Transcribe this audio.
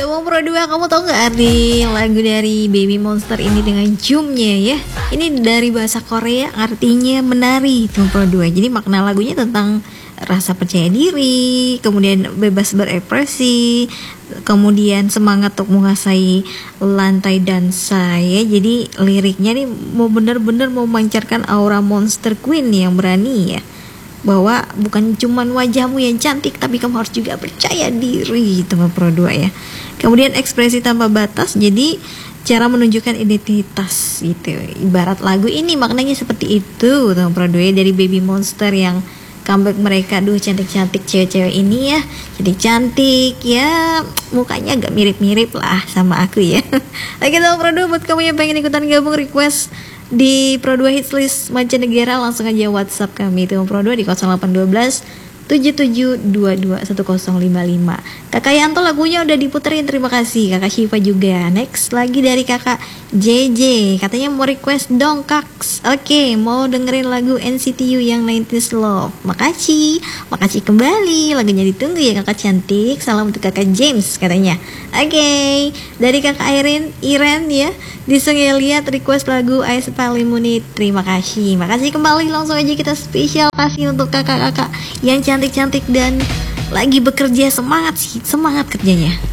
Teman Pro 2, kamu tahu nggak arti lagu dari Baby Monster ini dengan Jumnya ya? Ini dari bahasa Korea, artinya menari, Teman Pro 2. Jadi makna lagunya tentang rasa percaya diri, kemudian bebas berekspresi, kemudian semangat untuk menguasai lantai dansa ya. Jadi liriknya nih mau bener-bener memancarkan aura Monster Queen yang berani ya, bahwa bukan cuman wajahmu yang cantik, tapi kamu harus juga percaya diri, Teman Pro 2 ya. Kemudian ekspresi tanpa batas, jadi cara menunjukkan identitas gitu. Ibarat lagu ini maknanya seperti itu, Teman Pro 2 ya, dari Baby Monster yang comeback mereka. Duh, cantik-cantik cewek-cewek ini ya, jadi cantik ya, mukanya agak mirip-mirip lah sama aku ya. Oke Teman Pro 2, buat kamu yang pengen ikutan gabung request di Pro 2 Hits List mancanegara, langsung aja WhatsApp kami Teman Pro 2 di 0812 77221055. Kakak Yanto lagunya udah diputerin, terima kasih. Kakak Shiva juga. Next lagi dari Kakak JJ, katanya mau request dong Kaks. Oke, mau dengerin lagu NCT U yang 90s Love. Makasih kembali, lagunya ditunggu ya Kakak cantik. Salam untuk Kakak James katanya. Oke, dari Kakak Iren ya, di Sungai Liat request lagu Ice Palimunit. Terima kasih. Makasih kembali, langsung aja kita spesial kasih untuk kakak-kakak yang cantik-cantik dan lagi bekerja. Semangat kerjanya.